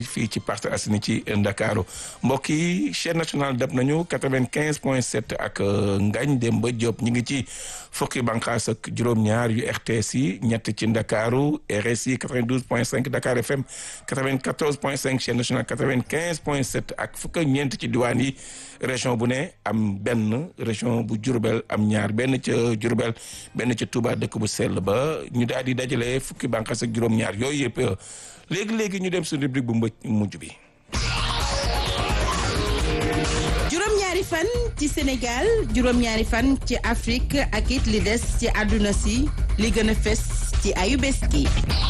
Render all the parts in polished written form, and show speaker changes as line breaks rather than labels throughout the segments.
fii ci Parcelles Assainies ci Ndakaaru mbokk yi chaîne nationale dab nañu 95.7 ak Ngagne Demba Diop ñu ngi ci fukki bànqaas ak juróom-ñaar yu RTS yi ñett ci Ndakaaru RSI 92.5 Dakar FM 94.5 chaîne nationale 95.7 ak fukk ak ñeent ci diwaan yi région bu ne am benn région bu Diourbel am ñaar benn ca Diourbel benn ca Touba dëkk bu sell ba ñu daal di dajale fukki bànqaas ak juróom-ñaar yooyu yëpp léegi ñu dem suñu rubrique bu mujj bi.
juróom-ñaari fan ci Sénégal juróom-ñaari fan ci Afrique ak it li des ci àdduna si li gën a fes ci ayubés gi.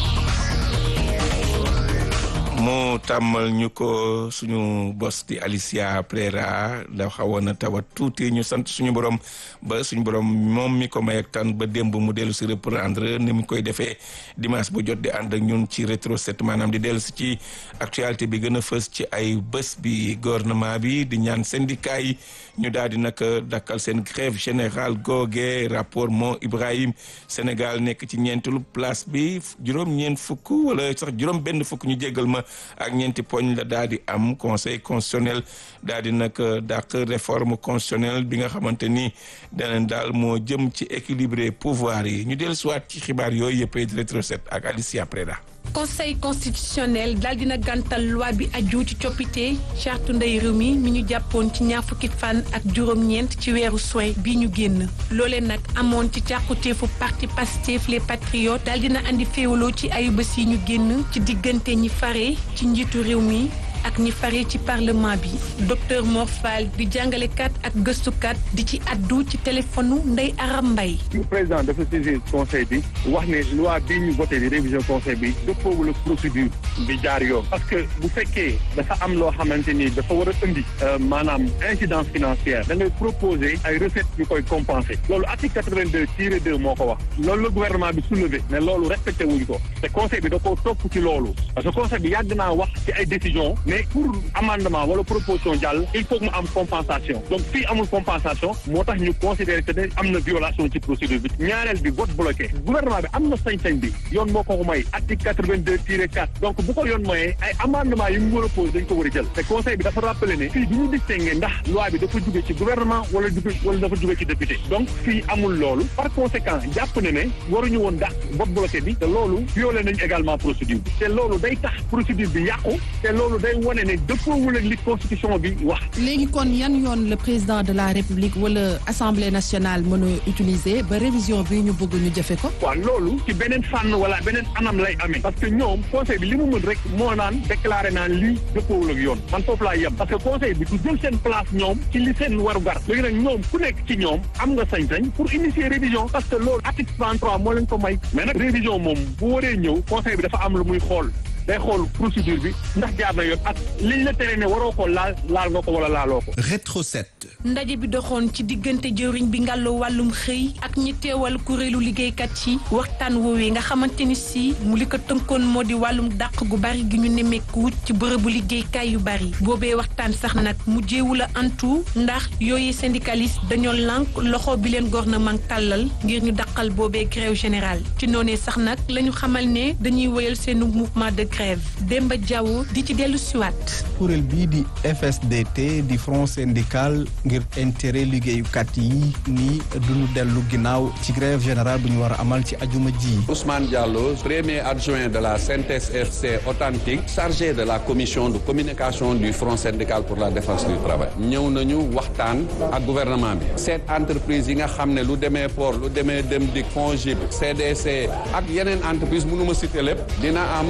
mu tàmmal ñu ko suñu bos di Alicia Prera da xawoon na tawat tuuti ñu sant suñu borom ba suñu borom moom mi ko may ak tan ba démb mu dellu si reprendre ni mu koy defee dimanche bu jot di ànd ak ñun ci rétro set maanaam di dellu si ci actualité bi gën a fës ci ay bés bi gouvernement bi di ñaan syndicat yi ñu daal di nag dakkal seen grève générale googe rapport Mo Ibrahim Sénégal nekk ci ñeenteelu place bi juróom-ñeent fukk wala sax juróom-benn fukk ñu jéggal ma ak ñeenti poñ la daal di am conseil constitutionnel daal di nag dàq réforme constitutionnelle bi nga xamante ni daneen daal moo jëm ci équilibré pouvoir yi ñu dellu siwaat ci xibaar yooyu yëpp di rétro set ak Alicia Preda.
conseil constitutionnel daal dina gàntal loi bi aju ci coppite charte ndey réew mi ñu jàppoon ci ñaar fukki fan ak juróom-ñeent ci weeru juin bi ñu génn loolee nag amoon ci càkkuteefu parti Pastef les patriotes daal dina andi féewaloo ci ayubés yi ñu génn ci diggante ñi fare ci njiitu réew mi ak ñi fare ci parlement bi docteur Mor Fall di jàngalekat ak gëstukat di ci addu ci téléphone Ndeye Aram Mbaye.
président dafa saisir conseil bi wax ne loi bii ñu voté di révision conseil bi dëppoowul ak procédure bi jaar yoon parce que bu fekkee dafa am loo xamante ni dafa war a indi maanaam incidence financière da ngay proposer ay recettes yu koy compenser loolu article 82-2 moo ko wax loolu la gouvernement bi soulevé mais loolu respecté wuñ ko te conseil bi da koo topp ci loolu parce que conseil bi yàgg naa wax ci ay décisions. mais pour amendement wala proposition jàll il faut que mu am compensation donc fii amul compensation moo tax ñu considérer que ne am na violation ci procédure bi ñaareel bi vote bloqué gouvernement bi am na sañ-sañ bi yoon moo ko may article 82-4 donc bu ko yoon mayee ay amendement yi mu war a posé dañ ko war a jël te conseil bi dafa rappelé ne fii bi ñu distingué ndax loi bi dafa jóge ci gouvernement wala dafa jóge ci député donc fii amul loolu par conséquent jàpp ne waruñu woon dàq vote bloqué bi te loolu violé nañ également procédure bi te loolu day tax procédure bi yàqu te loolu day wane ne dëppoowul ak li constitution bi wax.
léegi kon yan yoon le président de la république wala assemblée nationale mën a utiliser ba révision bi ñu bëgg ñu jëfe ko.
waaw loolu ci beneen fànn wala beneen anam lay amee. parce que ñoom conseil bi li mu mën rek moo naan déclaré naan lii dëppoowul ak yoon man foofu laa yem parce que conseil bi du jël seen place ñoom ci li seen warugar léegi nag ñoom ku nekk ci ñoom am nga sañ-sañ pour initier révision parce que loolu article 33 moo leen ko may mais nag révision moom bu waree ñëw conseil bi dafa am lu muy xool. day xool procédure bi ndax jaar na yoon ak liñ la tere ne waroo ko laal nga ko wala laaloo ko.
rétro set.
ndaje bi doxoon ci diggante jëwriñ bi ngàlloo wàllum xëy ak ñi teewal kuréelu liggéeykat yi waxtaan woowee nga xamante ni si mu li ko tënkoon moo di wàllum dàq gu bari gi ñu nemmeeku ci bërëbu liggéeykaay yu bari boobee waxtaan sax nag mujjeewu la antu ndax yooyu syndicaliste dañoo lànk loxo bi leen gouvernement tàllal ngir ñu dàqal boobee grève générale ci noonee sax nag la ñu xamal ne dañuy wéyal seenu mouvement de grève Demba Diawo di ci dellu siwaat
kuréel bii di FSDT di front syndical ngir intérêt liggéeyukat yi ni duñu dellu ginnaaw ci grève générale bu ñu war a amal ci ajuma ji.
Ousmane Diallo premier adjoint de la CNTS FC authentique chargé de la commission de communication du front syndical pour la défense du travail ñëw nañu waxtaan ak gouvernement bi seet entreprise yi nga xam ne lu demee port lu demee dem dik FONGIP CDC ak yeneen entreprise mënuma citer lépp dina am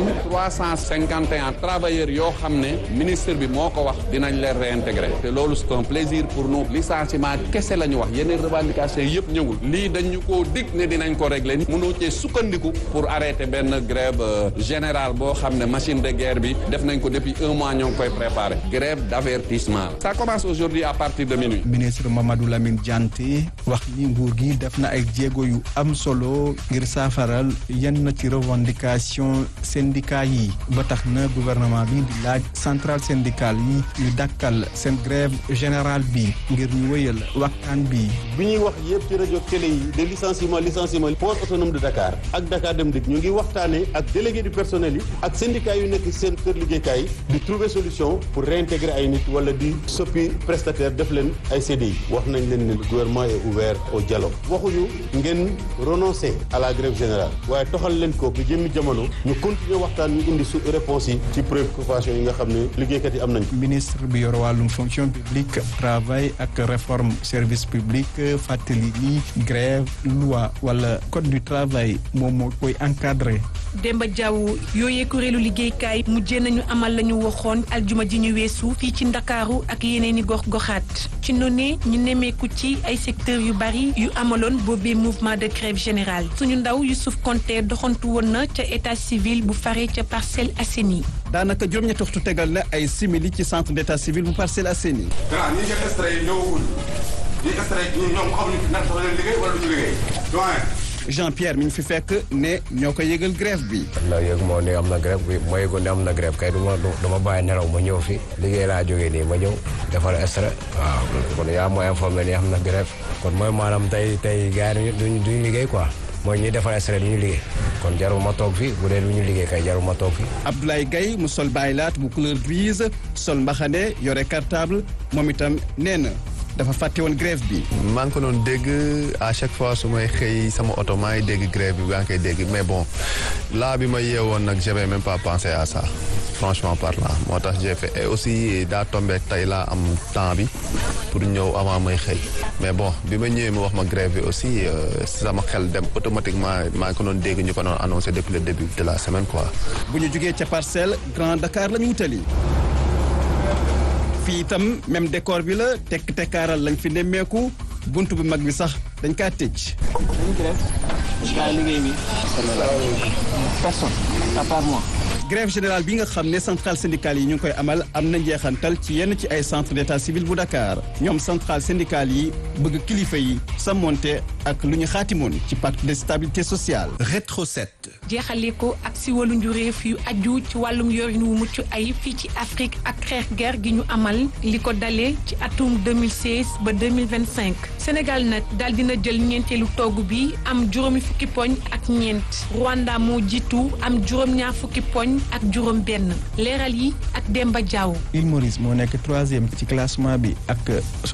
351 travailleurs yoo xam ne ministre bi moo ko wax dinañ leen réintégrer te loolu c'est un plaisir pour nous licenciement kese la ñu wax yeneen revendication yëpp ñëwul lii dañu koo dig ne dinañ ko régler ni mënoo cee sukkandiku pour arrêter benn grève générale boo xam ne machine de guerre bi def nañ ko depuis 1 mois ñoo ngi koy préparer grève d'avertissement ça commence aujourd'hui à partir de minuit.
ministre Mamadou Lamine Dianté wax ni nguur gi def na ay jéego yu am solo ngir saafaral yenn ci revendication syndicat yi yi ba tax na gouvernement bi di laaj centrale syndicale yi ñu dakkal seen grève générale bi ngir ñu wëyal waxtaan bi.
bi ñuy wax yëpp ci rajo télé yi de licenciement port autonome de Dakar ak Dakar Dem Dikk ñu ngi waxtaanee ak délégué du personnel yi ak syndicat yu nekk seen kër liggéeykaay di trouver solution pour réintégrer ay nit wala di soppi prestataire def leen ay CDI wax nañ leen ne le gouvernement est ouvert au dialogue waxuñu ngeen renoncer à la grève générale waaye toxal leen ko bi jëmmi jamono ñu continuer waxtaan ñu indi su réponse yi ci préoccupation yi nga xam ne liggéeykat yi am nañ ko.
ministre bi yor wàllum fonction publique travail ak réforme service public fàttali ni grève loi wala code du travail moom moo koy encadré.
Demba Diaw yooyee kuréelu liggéeykaay mujjee nañu amal la ñu waxoon aljuma ji ñu weesu fii ci Ndakaaru ak yeneen i gox-goxaat ci noonu ñu nemmeeku ci ay secteurs yu bari yu amaloon boobee mouvement de grève générale suñu ndaw Youssouf Konté doxantu woon na ca état civil bu fare ca Parcelles Assainies.
daanaka juróom-ñetti waxtu tegal na ay simili ci centre d'état civil bu Parcelles Assainies.
ñi nga extrait yi ñëwul ñi extrait ñoom xamuñu ndax dafa leen liggéey wala du ñu liggéey doyen.
Jean-Pierre mi ñu fi fekk ne ñoo ko yëgal grève bi.
la yëg moo ne am na grève bi ma yëgoon ne am na grève kay duma bàyyi nelaw ma ñëw fi liggéey laa jógee nii ma ñëw defar extrait waaw kon yaa mooy informé ni am na grève kon mooy maanaam tey gars yi duñu liggéey quoi mooy ñuy defar extrait du ñu liggéey kon jarul ma toog fi bu dee du ñu liggéey kay jarul ma toog fi.
Abdoulaye Gaye mu sol baylaat bu couleur grise sol mbaxane yore cartable moom itam nee na dafa fàtte woon grève bi.
maa ngi ko doon dégg à chaque fois su may xëy sama oto maa ngi dégg grève bi maa ngi koy dégg mais bon là bi ma yeewoon nag j'avais même pas pensé à ça franchement parlant moo tax j'ai fait et aussi daa tombé tey laa am temps bi pour ñëw avant may xëy mais bon bi ma ñëwee mu wax ma grève bi aussi sama xel dem automatiquement maa ngi ko doon dégg ñu ko doon annoncé depuis le début de la semaine quoi.
bu ñu jugee ca Parcelles Grand Dakar la ñu wutali. fii itam même décor bi la tekkaaral lañ fi nemmeeku buntu bu mag bi sax dañ kaa tëj.
dañu grève liggéey bi personne à part moi.
grève générale bi nga xam ne centrale syndicale yi ñu ngi koy amal am na njeexantal ci yenn ci ay centre d'état civil bu Dakar ñoom centrale syndicale yi bëgg kilifa yi sàmmonte ak lu ñu xaatimoon ci pacte de stabilité sociale.
Rétro 7.
jeexalee ko ak si wàllu njuréef yu aju ci wàllum yorin wu mucc ay fii ci Afrique ak xeex guerre gi ñu amal li ko dalee ci atum 2016 ba 2025 Sénégal nag daal dina jël ñeenteelu toogu bi am juróomi fukki poñ ak ñeent Rwanda moo jiitu am juróom-ñaar fukki poñ ak juróom benn leeral yi ak Demba Diaw.
Île Maurice moo nekk 3e ci classement bi ak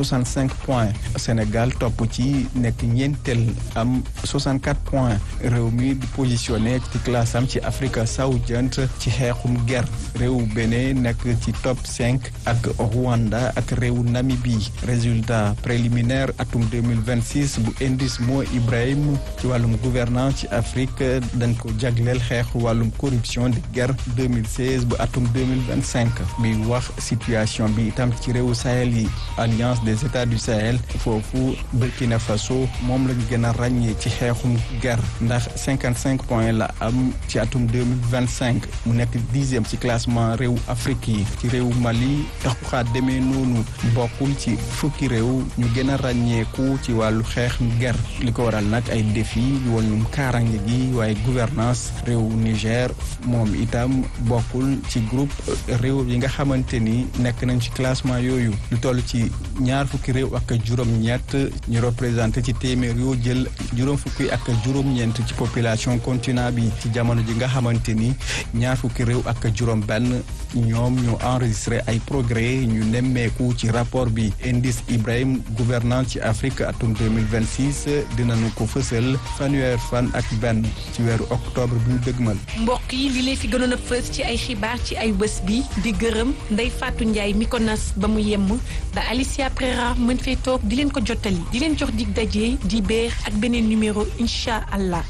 65 points Sénégal topp ci nekk ñeenteel am 64 points réew mi di positionné ci classe am ci Afrique sowu-jant ci xeexum guerre réew Bénin nekk ci top 5 ak Rwanda ak réew Namibie résultat préliminaire atum 2026 bu indice moo Ibrahim ci wàllum gouvernance ci Afrique dañ ko jagleel xeexu wàllum corruption di guerre 2016 bu atum 2025 bi wax situation bi itam ci réewu Sahel yi alliance des états du Sahel foofu Burkina Faso moom lañu gën a ràññee ci xeexum guerre ndax 55 points la am ci atum 2025 mu nekk 10e ci classement réew Afrique yi ci réewu Mali taxuxaat demee noonu bokkul ci fukki réew ñu gën a ràññeeku ci wàllu xeex guerre li ko waral nag ay défi yu wàllum kaarange gi waaye gouvernance réew Niger moom itam bokkul ci groupe réew yi nga xamante ni nekk nañ ci classement yooyu lu toll ci ñaar fukki réew ak juróom-ñett ñu représenté ci téeméer yoo jël juróom fukki ak juróom-ñeent ci population continent bi ci jamono ji nga xamante ni ñaar fukki réew ak juróom-benn ñoom ñu enregistré ay progrès ñu nemmeeku ci rapport bi indice Ibrahim gouvernance ci Afrique atum 2026 dinañu ko fësal fanweer fan ak benn ci weeru octobre bi ñu dëgmal.
mbokk yi li leen fi gënoon a fës ci ay xibaar ci ay bés bi di gërëm Ndeye Fatou Ndiaye mi ko nas ba mu yemm da Alicia Prera mën fee toog di leen ko jottali di leen jox dig daje di beer ak beneen numéro incha allah.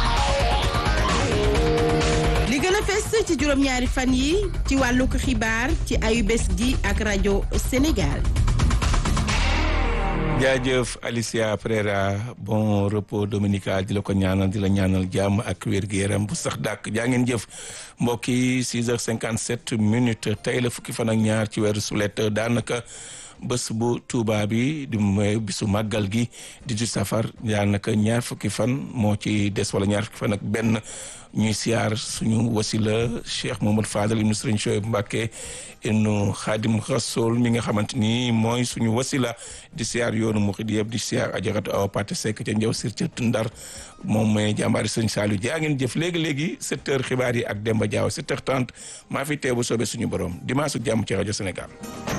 li gën a fës ci juróom-ñaari fan yi ci wàllug xibaar ci ayu bés gi ak rajo Sénégal.
jaajëf Alicia Prera bon repos dominical di la ko ñaanal di la ñaanal jàmm ak wér-gu-yaram bu sax dàkk jaa ngeen jëf mbokk yi 6h57 tey la fukki fan ak ñaar ci weeru sulet daanaka bés bu Tuuba bi di mooy bisu màggal gi di ju safar daanaka ñaar fukki fan moo ci des wala ñaar fukki fan ak benn ñuy siyaar suñu wasila Cheikh Mamadou Fadal ibnu Sëriñ Chouaïb Mbacké ibnu Xaadim Rasul mi nga xamante ni mooy suñu wasila di siyaar yoonu murid yëpp di siyaar Ajaratu Awa Pate Seck ca Njaw Sir ca Ndar moom mooy jàmbaari Sëriñ Saliou jaa ngeen jëf léegi-léegi 7h xibaar yi ak Demba Diaw 7h30 maa fi teew bu soobee suñu borom dimanche jàmm ci rajo Sénégal.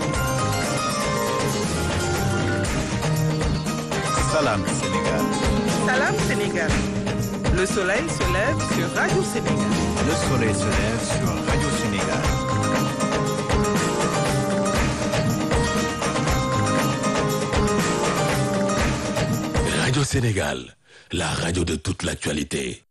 Salam Sénégal.
Salam Sénégal. Le soleil se lève sur Radio Sénégal.
Le soleil se lève sur Radio Sénégal.
Radio Sénégal, la radio de toute l'actualité.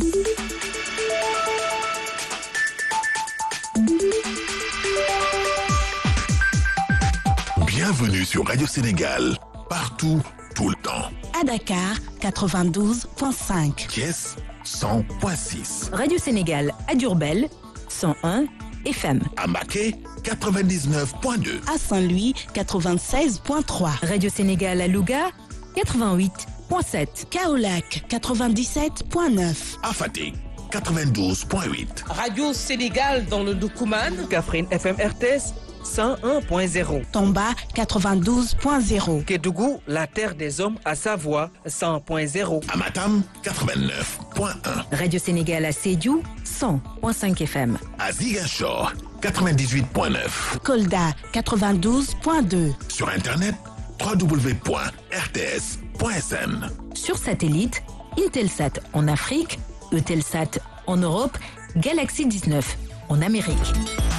Bienvenue sur Radio Sénégal, partout, tout le temps.
À Dakar, 92.5.
Thiès, 100.6.
Radio Sénégal à Diourbel, 101 FM.
À Mbacké, 99.2.
À Saint-Louis, 96.3.
Radio Sénégal à Louga, 88.7.
Kaolack, 97.9.
À Fatick, 92.8.
Radio Sénégal dans le Doukoumane.
Kaffrine FM RTS 101.0.
Tamba 92.0.
Kédougou, la terre des hommes à Savoie 100.0.
À Matam 89.1.
Radio Sénégal à Sédhiou 100.5 FM.
À Ziguinchor 98.9.
Kolda 92.2.
Sur internet www.rts.sn.
Sur satellite, Intelsat en Afrique, Eutelsat en Europe, Galaxy 19 en Amérique.